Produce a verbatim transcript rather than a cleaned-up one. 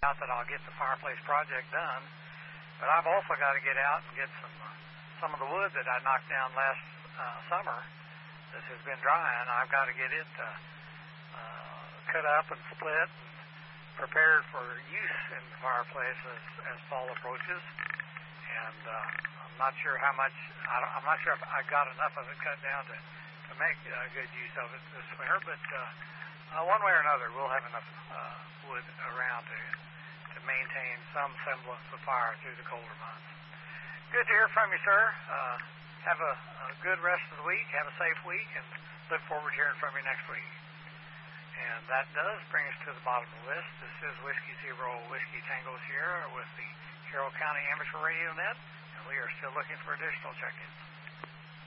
out that I'll get the fireplace project done, but I've also got to get out and get some uh, some of the wood that I knocked down last uh, summer that has been drying. I've got to get it uh, uh, cut up and split and prepared for use in the fireplace as, as fall approaches. And uh, I'm not sure how much, I don't, I'm not sure if I got enough of it cut down to, to make uh, good use of it this winter, but uh, uh, one way or another, we'll have enough uh, wood around to, to maintain some semblance of fire through the colder months. Good to hear from you, sir. Uh, have a, a good rest of the week. Have a safe week, and look forward to hearing from you next week. And that does bring us to the bottom of the list. This is Whiskey Zero Whiskey Tango Sierra with the Carroll County Amateur Radio Net, and we are still looking for additional check-ins.